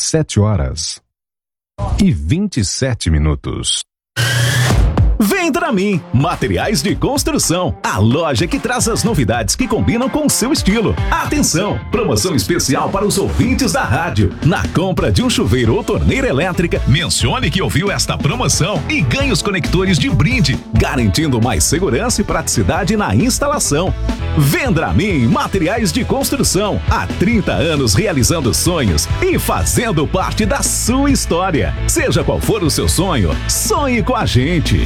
7h27. Vendramin, materiais de construção, a loja que traz as novidades que combinam com o seu estilo. Atenção, promoção especial para os ouvintes da rádio. Na compra de um chuveiro ou torneira elétrica, mencione que ouviu esta promoção e ganhe os conectores de brinde, garantindo mais segurança e praticidade na instalação. Vendramin, materiais de construção, há 30 anos realizando sonhos e fazendo parte da sua história. Seja qual for o seu sonho, sonhe com a gente.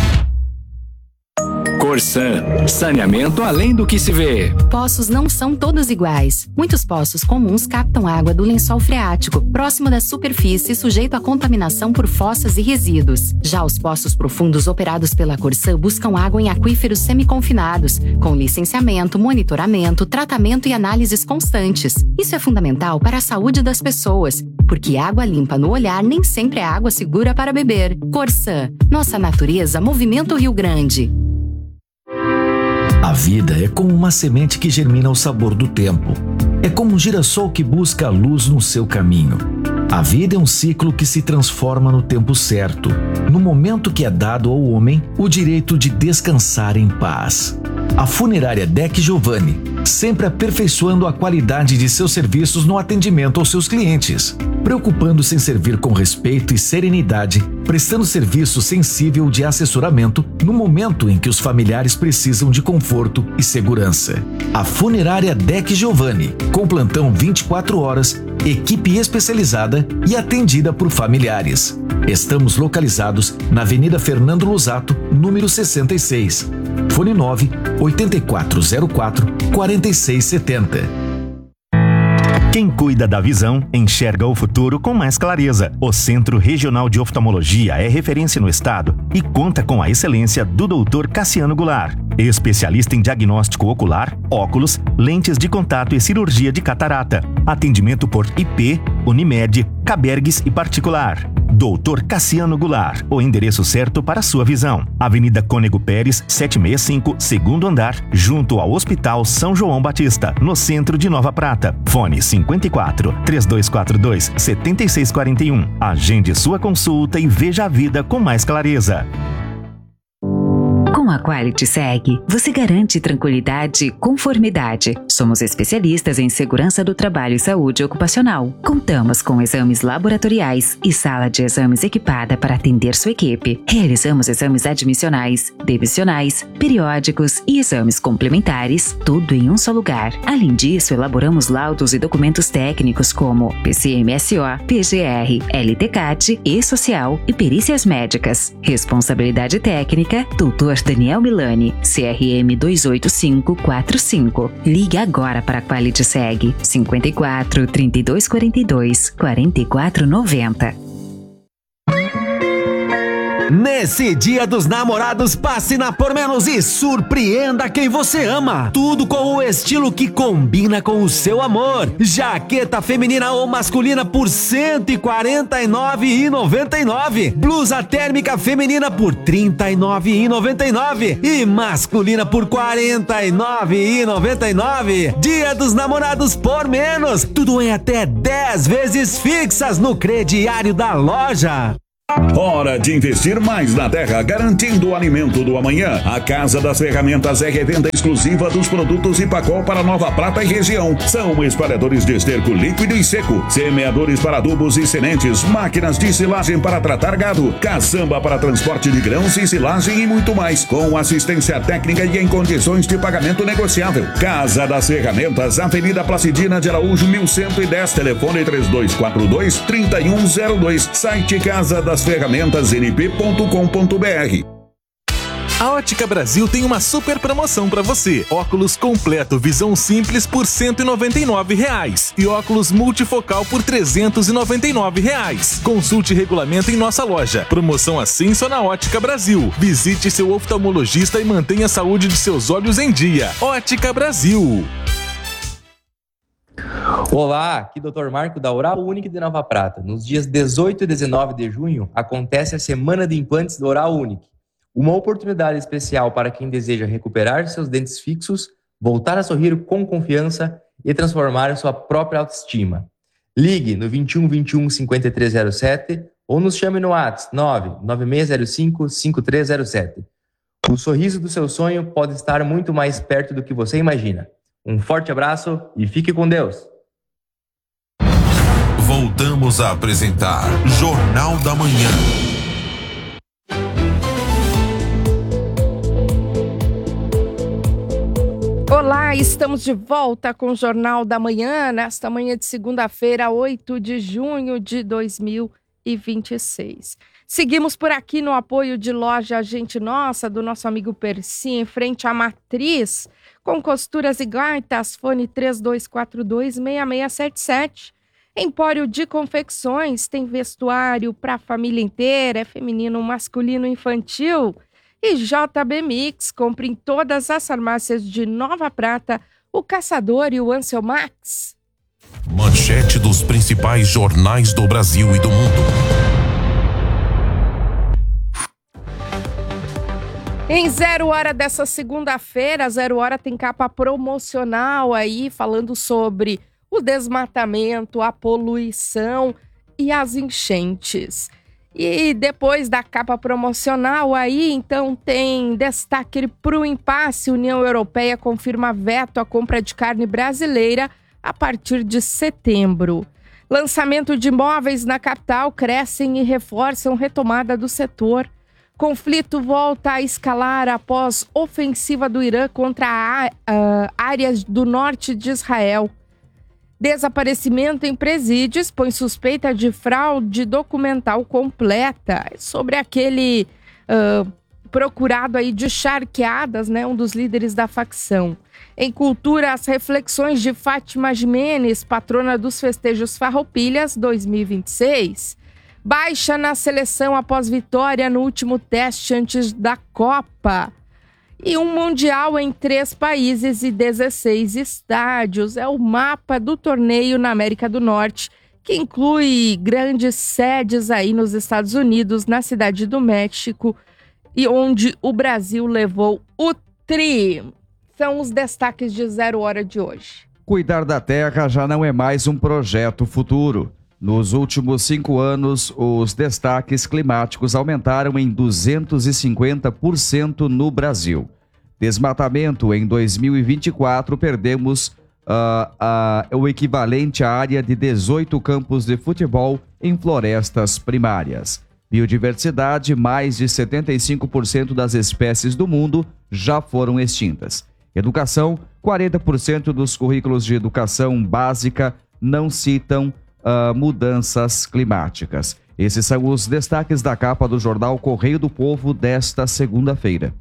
Corsan, saneamento além do que se vê. Poços não são todos iguais. Muitos poços comuns captam água do lençol freático, próximo da superfície, sujeito à contaminação por fossas e resíduos. Já os poços profundos operados pela Corsan buscam água em aquíferos semi-confinados, com licenciamento, monitoramento, tratamento e análises constantes. Isso é fundamental para a saúde das pessoas, porque água limpa no olhar nem sempre é água segura para beber. Corsan, nossa natureza movimenta o Rio Grande. A vida é como uma semente que germina ao sabor do tempo. É como um girassol que busca a luz no seu caminho. A vida é um ciclo que se transforma no tempo certo, no momento que é dado ao homem o direito de descansar em paz. A funerária Deck Giovanni, sempre aperfeiçoando a qualidade de seus serviços no atendimento aos seus clientes, preocupando-se em servir com respeito e serenidade, prestando serviço sensível de assessoramento no momento em que os familiares precisam de conforto e segurança. A funerária Deck Giovanni, com plantão 24 horas, equipe especializada e atendida por familiares. Estamos localizados na Avenida Fernando Lusato, número 66. Fone 9-8404-4670. Quem cuida da visão, enxerga o futuro com mais clareza. O Centro Regional de Oftalmologia é referência no estado e conta com a excelência do Dr. Cassiano Goulart, especialista em diagnóstico ocular, óculos, lentes de contato e cirurgia de catarata. Atendimento por IP, Unimed, Cabergues e particular. Dr. Cassiano Goulart, o endereço certo para a sua visão. Avenida Cônego Pérez, 765, segundo andar, junto ao Hospital São João Batista, no centro de Nova Prata. Fone 54-3242-7641. Agende sua consulta e veja a vida com mais clareza. Com a Quality Seg, você garante tranquilidade e conformidade. Somos especialistas em segurança do trabalho e saúde ocupacional. Contamos com exames laboratoriais e sala de exames equipada para atender sua equipe. Realizamos exames admissionais, demissionais, periódicos e exames complementares, tudo em um só lugar. Além disso, elaboramos laudos e documentos técnicos como PCMSO, PGR, LTCAT, E-Social e perícias médicas. Responsabilidade técnica, Dr. Daniel Milani, CRM 28545. Ligue agora para a Quality Seg, 54 3242 4490. Nesse Dia dos Namorados, passe na Por Menos e surpreenda quem você ama. Tudo com o estilo que combina com o seu amor. Jaqueta feminina ou masculina por R$ 149,99. Blusa térmica feminina por R$ 39,99 e masculina por R$ 49,99. Dia dos Namorados Por Menos. Tudo em até 10 vezes fixas no crediário da loja. Hora de investir mais na terra, garantindo o alimento do amanhã. A Casa das Ferramentas é revenda exclusiva dos produtos Ipacol para Nova Prata e região. São espalhadores de esterco líquido e seco, semeadores para adubos e sementes, máquinas de silagem para tratar gado, caçamba para transporte de grãos e silagem e muito mais, com assistência técnica e em condições de pagamento negociável. Casa das Ferramentas, Avenida Placidina de Araújo 1110, telefone 3242-3102, site Casa das Ferramentas np.com.br. A Ótica Brasil tem uma super promoção para você. Óculos completo visão simples por R$ 199,00 e óculos multifocal por R$ 399,00. Consulte regulamento em nossa loja. Promoção assim só na Ótica Brasil. Visite seu oftalmologista e mantenha a saúde de seus olhos em dia. Ótica Brasil. Olá, aqui Dr. Marco da Oral Unique de Nova Prata. Nos dias 18 e 19 de junho acontece a Semana de Implantes da Oral Unique. Uma oportunidade especial para quem deseja recuperar seus dentes fixos, voltar a sorrir com confiança e transformar sua própria autoestima. Ligue no 21 21 5307 ou nos chame no WhatsApp 99605 5307. O sorriso do seu sonho pode estar muito mais perto do que você imagina. Um forte abraço e fique com Deus. Voltamos a apresentar Jornal da Manhã. Olá, estamos de volta com o Jornal da Manhã, nesta manhã de segunda-feira, 8 de junho de 2026. Seguimos por aqui no apoio de loja Gente Nossa, do nosso amigo Percy, em frente à Matriz, com costuras e gaitas, fone 3242-6677. Empório de confecções, tem vestuário para a família inteira, é feminino, masculino, infantil. E JB Mix, compre em todas as farmácias de Nova Prata, o Caçador e o Ansel Max. Manchete dos principais jornais do Brasil e do mundo. Em 0 hora dessa segunda-feira, 0 hora tem capa promocional aí, falando sobre o desmatamento, a poluição e as enchentes. E depois da capa promocional aí, então tem destaque para o impasse. União Europeia confirma veto à compra de carne brasileira a partir de setembro. Lançamento de imóveis na capital crescem e reforçam retomada do setor. Conflito volta a escalar após ofensiva do Irã contra áreas do norte de Israel. Desaparecimento em presídios põe suspeita de fraude documental completa. Sobre aquele procurado aí de charqueadas, né, um dos líderes da facção. Em cultura, as reflexões de Fátima Jimenez, patrona dos festejos Farroupilhas 2026. Baixa na seleção após vitória no último teste antes da Copa. E um mundial em 3 países e 16 estádios. É o mapa do torneio na América do Norte, que inclui grandes sedes aí nos Estados Unidos, na Cidade do México, e onde o Brasil levou o tri. São os destaques de 0 hora de hoje. Cuidar da terra já não é mais um projeto futuro. Nos últimos 5 anos, os destaques climáticos aumentaram em 250% no Brasil. Desmatamento em 2024, perdemos o equivalente à área de 18 campos de futebol em florestas primárias. Biodiversidade, mais de 75% das espécies do mundo já foram extintas. Educação, 40% dos currículos de educação básica não citam mudanças climáticas. Esses são os destaques da capa do jornal Correio do Povo desta segunda-feira.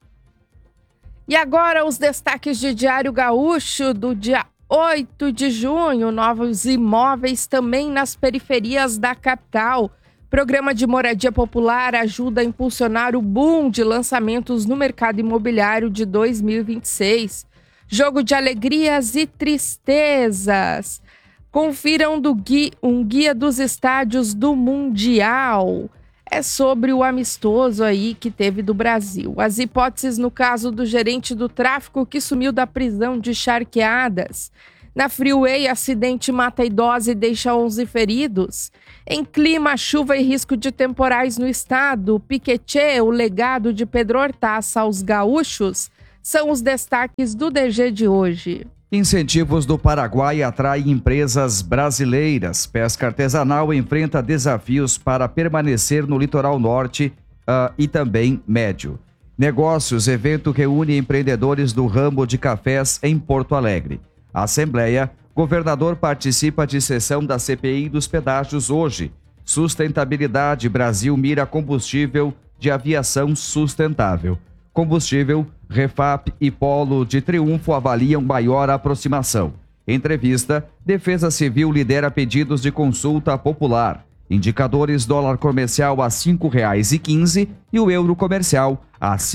E agora os destaques de Diário Gaúcho do dia 8 de junho. Novos imóveis também nas periferias da capital. Programa de moradia popular ajuda a impulsionar o boom de lançamentos no mercado imobiliário de 2026. Jogo de alegrias e tristezas. Confiram um guia dos estádios do Mundial. É sobre o amistoso aí que teve do Brasil. As hipóteses no caso do gerente do tráfico que sumiu da prisão de Charqueadas. Na Freeway, acidente mata idosa e deixa 11 feridos. Em clima, chuva e risco de temporais no estado. Piquetê, o legado de Pedro Hortaça aos gaúchos, são os destaques do DG de hoje. Incentivos do Paraguai atraem empresas brasileiras. Pesca artesanal enfrenta desafios para permanecer no litoral norte e também médio. Negócios, evento reúne empreendedores do ramo de cafés em Porto Alegre. Assembleia, governador participa de sessão da CPI dos pedágios hoje. Sustentabilidade, Brasil mira combustível de aviação sustentável. Combustível, Refap e Polo de Triunfo avaliam maior aproximação. Entrevista, Defesa Civil lidera pedidos de consulta popular. Indicadores, dólar comercial a R$ 5,15 e o euro comercial a R$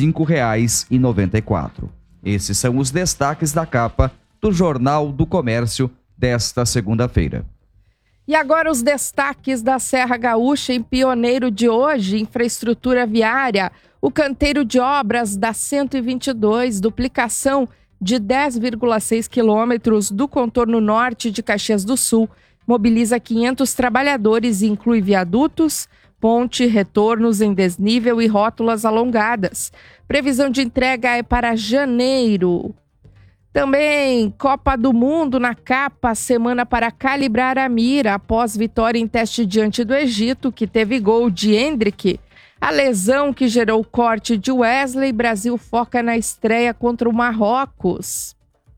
5,94. Esses são os destaques da capa do Jornal do Comércio desta segunda-feira. E agora os destaques da Serra Gaúcha em Pioneiro de hoje, infraestrutura viária, o canteiro de obras da 122, duplicação de 10,6 quilômetros do contorno norte de Caxias do Sul, mobiliza 500 trabalhadores e inclui viadutos, ponte, retornos em desnível e rótulas alongadas. Previsão de entrega é para janeiro. Também Copa do Mundo na capa, semana para calibrar a mira após vitória em teste diante do Egito, que teve gol de Endrick. A lesão que gerou o corte de Wesley, Brasil foca na estreia contra o Marrocos.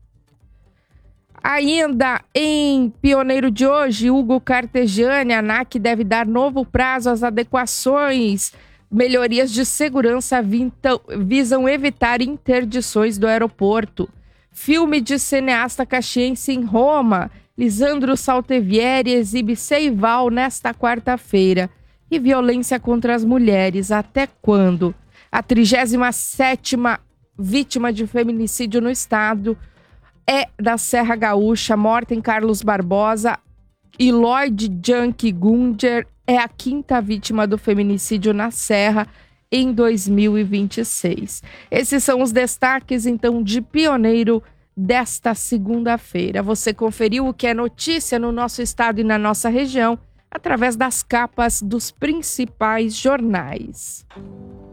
Ainda em Pioneiro de hoje, Hugo Cartegiani, a ANAC deve dar novo prazo às adequações. Melhorias de segurança visam evitar interdições do aeroporto. Filme de cineasta caxiense em Roma, Lisandro Saltevieri exibe Seival nesta quarta-feira. E violência contra as mulheres, até quando? A 37ª vítima de feminicídio no estado é da Serra Gaúcha, morta em Carlos Barbosa, e Lloyd Junk Gunger é a 5ª vítima do feminicídio na Serra em 2026. Esses são os destaques, então, de Pioneiro desta segunda-feira. Você conferiu o que é notícia no nosso estado e na nossa região através das capas dos principais jornais.